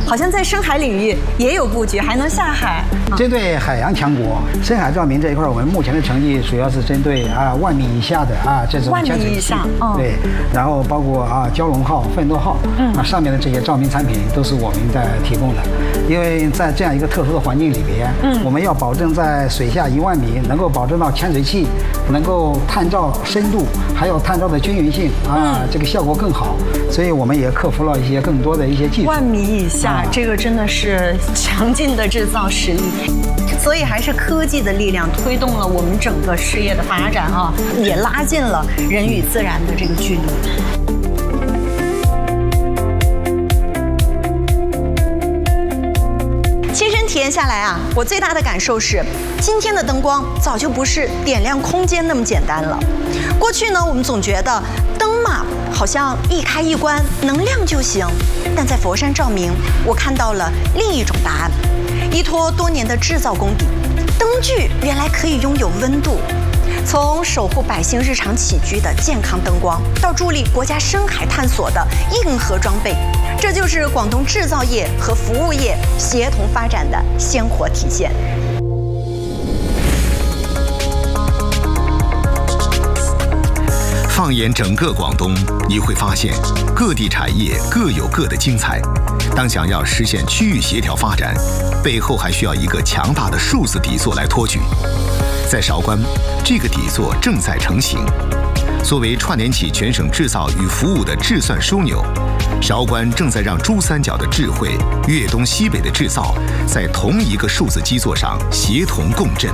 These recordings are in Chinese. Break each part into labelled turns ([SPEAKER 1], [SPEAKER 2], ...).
[SPEAKER 1] 好像在深海领域也有布局，还能下海。
[SPEAKER 2] 针对海洋强国，深海照明这一块，我们目前的成绩主要是针对1万米以下的这种潜水器，对，然后包括蛟龙号、奋斗号，上面的这些照明产品都是我们在提供的。因为在这样一个特殊的环境里边，我们要保证在水下1万米能够保证到潜水器能够探照深度，还有探照的均匀性这个效果更好，所以我们也克服了一些更多的一些技术。
[SPEAKER 1] 1万米以下，这个真的是强劲的制造实力。所以还是科技的力量推动了我们整个事业的发展也拉近了人与自然的这个距离。亲身体验下来我最大的感受是，今天的灯光早就不是点亮空间那么简单了。过去呢，我们总觉得灯嘛，好像一开一关，能亮就行。但在佛山照明，我看到了另一种答案。依托多年的制造功底，灯具原来可以拥有温度。从守护百姓日常起居的健康灯光，到助力国家深海探索的硬核装备，这就是广东制造业和服务业协同发展的鲜活体现。
[SPEAKER 3] 放眼整个广东，你会发现各地产业各有各的精彩。当想要实现区域协调发展，背后还需要一个强大的数字底座来托举。在韶关，这个底座正在成型。作为串联起全省制造与服务的制算枢纽，韶关正在让珠三角的智慧、粤东西北的制造，在同一个数字基座上协同共振。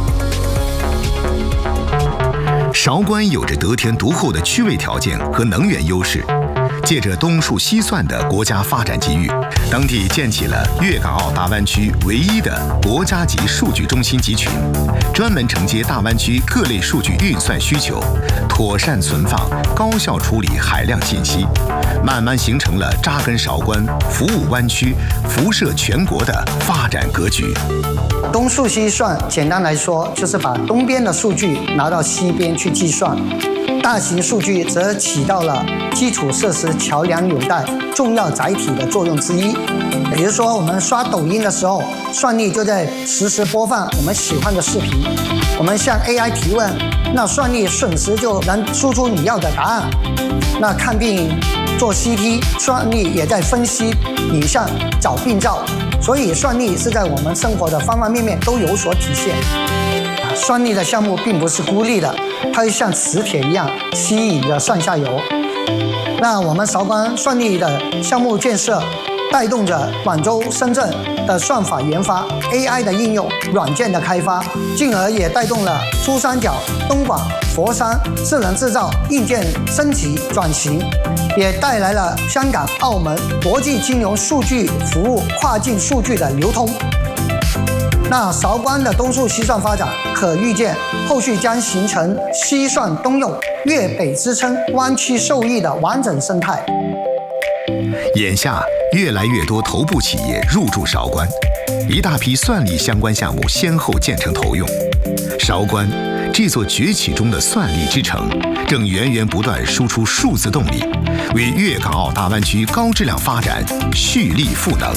[SPEAKER 3] 韶关有着得天独厚的区位条件和能源优势，借着东数西算的国家发展机遇，当地建起了粤港澳大湾区唯一的国家级数据中心集群，专门承接大湾区各类数据运算需求，妥善存放、高效处理海量信息，慢慢形成了扎根韶关、服务湾区、辐射全国的发展格局。
[SPEAKER 4] 东数西算，简单来说就是把东边的数据拿到西边去计算，大型数据则起到了基础设施桥梁纽带重要载体的作用之一。比如说，我们刷抖音的时候，算力就在实时播放我们喜欢的视频；我们向 AI 提问，那算力瞬时就能输出你要的答案。那看病做 CT， 算力也在分析影像、找病灶。所以算力是在我们生活的方方面面都有所体现。算力的项目并不是孤立的，它就像磁铁一样吸引着上下游。那我们韶关算力的项目建设，带动着广州、深圳的算法研发、AI 的应用、软件的开发，进而也带动了珠三角、东莞、佛山智能制造硬件升级转型，也带来了香港、澳门国际金融数据服务跨境数据的流通。那韶关的东数西算发展，可预见后续将形成西算东用、粤北支撑、湾区受益的完整生态。
[SPEAKER 3] 眼下，越来越多头部企业入驻韶关，一大批算力相关项目先后建成投用。韶关这座崛起中的算力之城，正源源不断输出数字动力，为粤港澳大湾区高质量发展蓄力赋能。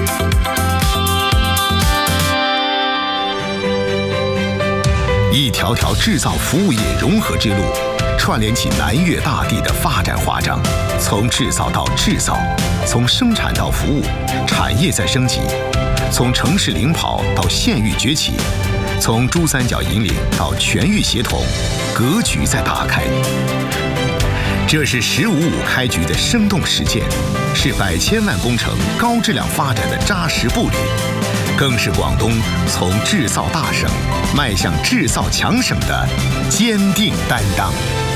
[SPEAKER 3] 一条条制造服务业融合之路，串联起南粤大地的发展华章。从制造到制造，从生产到服务，产业在升级；从城市领跑到县域崛起，从珠三角引领到全域协同，格局在打开。这是“15+5”开局的生动实践，是百千万工程高质量发展的扎实步履，更是广东从制造大省迈向制造强省的坚定担当。